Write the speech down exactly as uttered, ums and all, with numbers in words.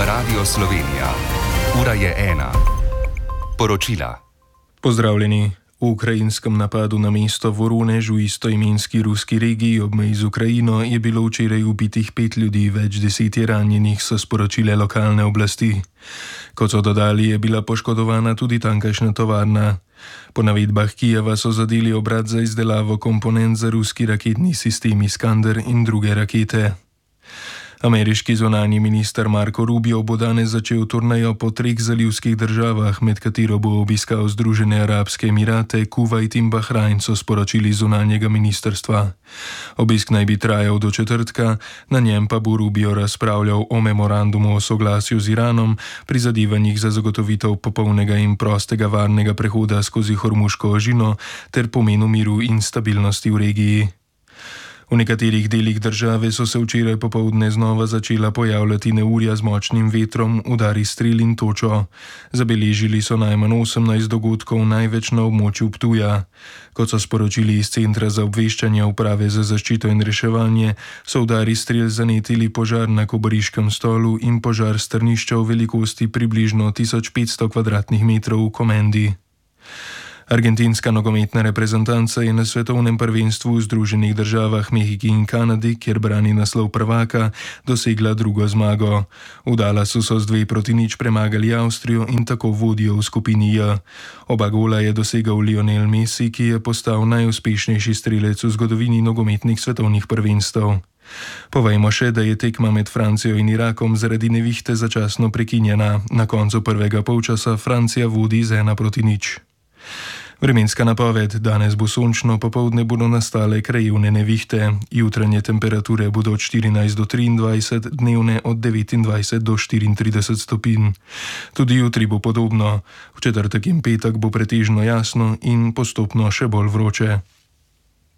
Radio Slovenija. Ura je ena. Poročila. Pozdravljeni. V ukrajinskem napadu na mesto Voronež v istoimenski ruski regiji ob meji z Ukrajino je bilo včeraj ubitih pet ljudi, več deset je ranjenih, so sporočile lokalne oblasti. Kot so dodali, je bila poškodovana tudi tamkajšnja tovarna. Po navedbah Kijeva so zadeli obrat za izdelavo komponent za ruski raketni sistem Iskander in druge rakete. Ameriški zunanji minister Marco Rubio bo danes začel turnejo po treh zalivskih državah, med katero bo obiskal Združene arabske emirate, Kuvajt in Bahrajn, so sporočili zunanjega ministrstva. Obisk naj bi trajal do četrtka, na njem pa bo Rubio razpravljal o memorandumu o soglasju z Iranom, prizadevanjih za zagotovitev popolnega in prostega varnega prehoda skozi Hormuško ožino ter pomenu miru in stabilnosti v regiji. V nekaterih delih države so se včeraj popoldne znova začela pojavljati neurja z močnim vetrom, udari strel in točo. Zabeležili so najmanj osemnajst dogodkov, največ na območju Ptuja. Kot so sporočili iz Centra za obveščanje Uprave za zaščito in reševanje, so udari strel zanetili požar na Kobariškem stolu in požar strnišča v velikosti približno tisoč petsto kvadratnih metrov v Komendi. Argentinska nogometna reprezentanca je na svetovnem prvenstvu v Združenih državah, Mehiki in Kanadi, kjer brani naslov prvaka, dosegla drugo zmago. V Dallasu so z dve proti nič premagali Avstrijo in tako vodijo v skupini J. Oba gola je dosegal Lionel Messi, ki je postal najuspešnejši strelec v zgodovini nogometnih svetovnih prvenstev. Povejmo še, da je tekma med Francijo in Irakom zaradi nevihte začasno prekinjena. Na koncu prvega polčasa Francija vodi z ena proti nič. Vremenska napoved: danes bo sončno, popoldne bodo nastale krajevne nevihte, jutranje temperature bodo od štirinajst do triindvajset, dnevne od devetindvajset do štiriintrideset stopinj. Tudi jutri bo podobno, v četrtek in petek bo pretežno jasno in postopno še bolj vroče.